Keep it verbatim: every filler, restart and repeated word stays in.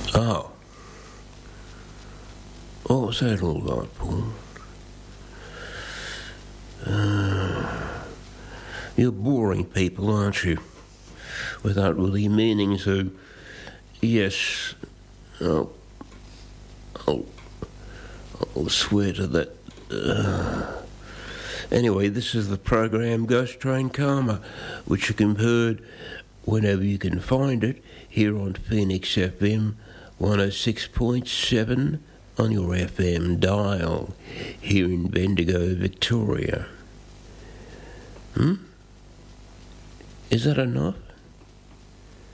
Oh. What was that all like, Paul? Uh, you're boring people, aren't you? Without really meaning to. Yes. I'll, I'll, I'll swear to that. Uh, anyway, this is the program Ghost Train Karma, which you can heard whenever you can find it here on Phoenix F M one oh six point seven on your F M dial here in Bendigo, Victoria. Hmm? Is that enough?